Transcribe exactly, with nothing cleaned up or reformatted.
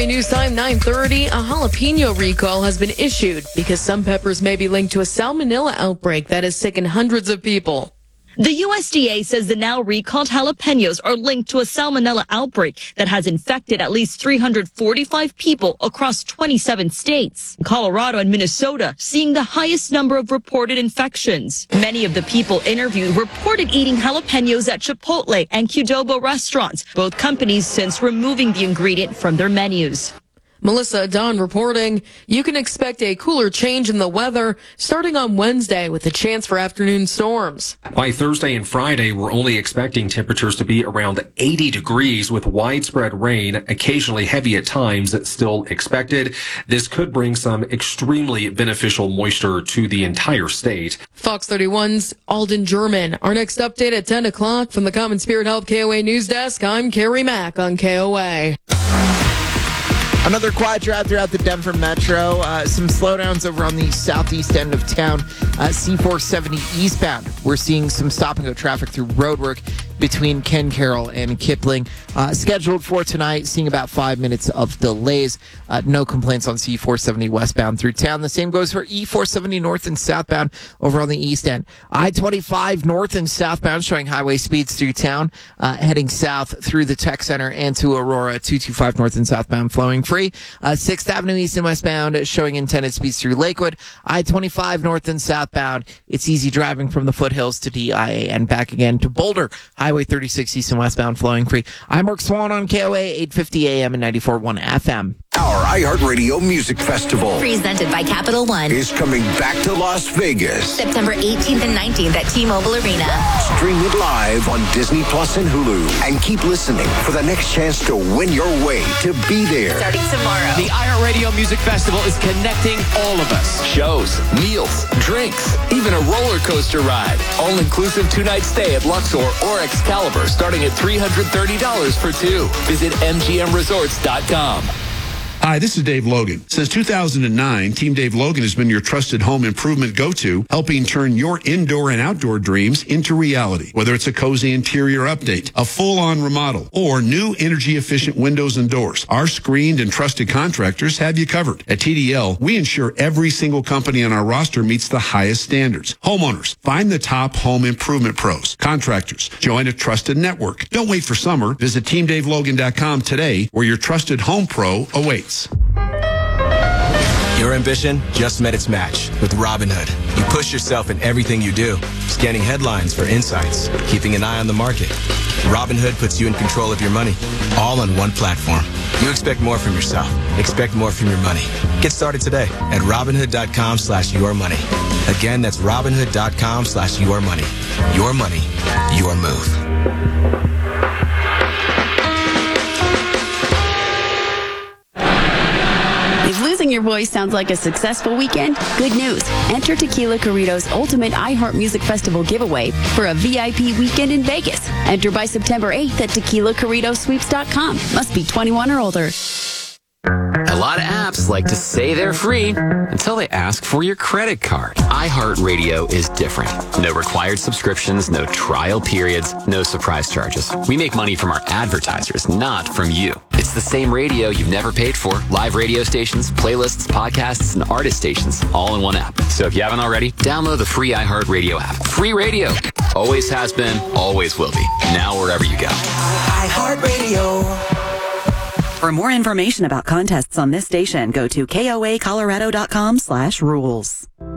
A News Time nine thirty, a jalapeno recall has been issued because some peppers may be linked to a salmonella outbreak that has sickened hundreds of people. The U S D A says the now recalled jalapenos are linked to a salmonella outbreak that has infected at least three hundred forty-five people across twenty-seven states. Colorado and Minnesota seeing the highest number of reported infections. Many of the people interviewed reported eating jalapenos at Chipotle and Qdoba restaurants, both companies since removing the ingredient from their menus. Melissa Dunn reporting, you can expect a cooler change in the weather starting on Wednesday with a chance for afternoon storms. By Thursday and Friday, we're only expecting temperatures to be around eighty degrees with widespread rain, occasionally heavy at times, still expected. This could bring some extremely beneficial moisture to the entire state. Fox thirty-one's Alden German. Our next update at ten o'clock from the Common Spirit Health K O A News Desk. I'm Carrie Mack on K O A. Another quiet drive throughout the Denver Metro. Uh, some slowdowns over on the southeast end of town. Uh, C four seventy eastbound. We're seeing some stop-and-go traffic through roadwork between Ken Carroll and Kipling. Uh, scheduled for tonight, seeing about five minutes of delays. Uh, no complaints on C four seventy westbound through town. The same goes for E four seventy north and southbound over on the east end. I twenty-five north and southbound showing highway speeds through town, uh, heading south through the Tech Center and to Aurora. two twenty-five north and southbound flowing free. Uh, sixth Avenue east and westbound showing intended speeds through Lakewood. I twenty-five north and southbound. It's easy driving from the foothills to D I A and back again to Boulder. Highway thirty-six east and westbound flowing free. I'm Mark Swan on K O A eight fifty A M and ninety-four point one F M. Our iHeartRadio Music Festival, presented by Capital One, is coming back to Las Vegas September eighteenth and nineteenth at T-Mobile Arena. Stream it live on Disney Plus and Hulu, and keep listening for the next chance to win your way to be there. Starting tomorrow. The iHeartRadio Music Festival is connecting all of us. Shows, meals, drinks, even a roller coaster ride. All inclusive two-night stay at Luxor or Excalibur, starting at three hundred thirty dollars for two. Visit M G M resorts dot com. Hi, this is Dave Logan. Since two thousand nine, Team Dave Logan has been your trusted home improvement go-to, helping turn your indoor and outdoor dreams into reality. Whether it's a cozy interior update, a full-on remodel, or new energy-efficient windows and doors, our screened and trusted contractors have you covered. At T D L, we ensure every single company on our roster meets the highest standards. Homeowners, find the top home improvement pros. Contractors, join a trusted network. Don't wait for summer. Visit team dave logan dot com today, where your trusted home pro awaits. Your ambition just met its match with Robinhood. You push yourself in everything you do, scanning headlines for insights, keeping an eye on the market. Robinhood puts you in control of your money, all on one platform. You expect more from yourself. Expect more from your money. Get started today at Robinhood dot com slash your money. Again, that's Robinhood dot com slash your money. Your money, your move. If losing your voice sounds like a successful weekend, good news. Enter Tequila Corrido's Ultimate iHeart Music Festival giveaway for a V I P weekend in Vegas. Enter by September eighth at tequila corrido sweeps dot com. Must be twenty-one or older. A lot of apps like to say they're free until they ask for your credit card. iHeartRadio is different. No required subscriptions, no trial periods, no surprise charges. We make money from our advertisers, not from you. It's the same radio you've never paid for. Live radio stations, playlists, podcasts, and artist stations, all in one app. So if you haven't already, download the free iHeartRadio app. Free radio. Always has been, always will be. Now wherever you go. iHeartRadio. For more information about contests on this station, go to K O A Colorado dot com slash rules.